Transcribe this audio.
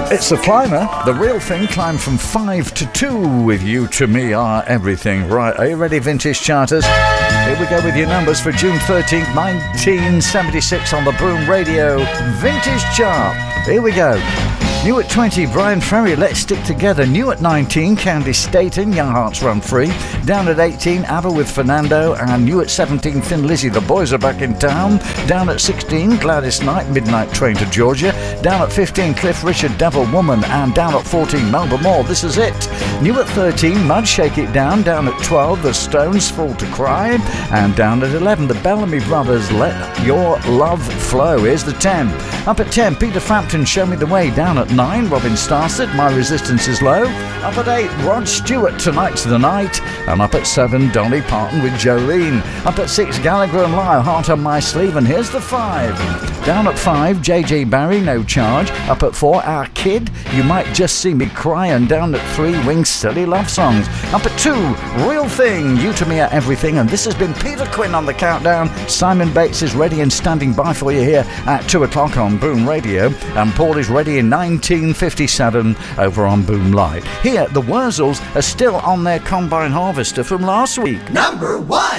It's the Climber, the real thing, climbed from 5 to 2 with You To Me Are Everything. Right, are you ready, Vintage Charters? Here we go with your numbers for June 13th, 1976 on the Boom Radio Vintage Chart. Here we go. New at 20, Brian Ferry, Let's Stick Together. New at 19, Candy Staten, Young Hearts Run Free. Down at 18, ABBA with Fernando. And new at 17, Thin Lizzy, The Boys Are Back in Town. Down at 16, Gladys Knight, Midnight Train to Georgia. Down at 15, Cliff Richard, Devil Woman. And down at 14, Melba Moore, This Is It. New at 13, Mud, Shake It Down. Down at 12, The Stones, Fall to Cry. And down at 11, The Bellamy Brothers, Let Your Love Flow. Here's the 10. Up at 10, Peter Frampton, Show Me the Way. Down at 9, Robin Starset, My Resistance Is Low. Up at 8, Rod Stewart, Tonight's the Night. And up at 7, Dolly Parton with Jolene. Up at 6, Gallagher and Lyle, Heart on My Sleeve. And here's the 5. Down at 5, JJ Barry, No Charge. Up at 4, Our Kid, You Might Just See Me Cry. And down at 3, Wings, Silly Love Songs. Up at 2, Real Thing, You To Me Are Everything. And this has been Peter Quinn on the countdown. Simon Bates is ready and standing by for you here at 2 o'clock on Boom Radio. And Paul is ready in 1957 over on Boom Live. Here, the Wurzels are still on their combine harvester from last week. Number 1.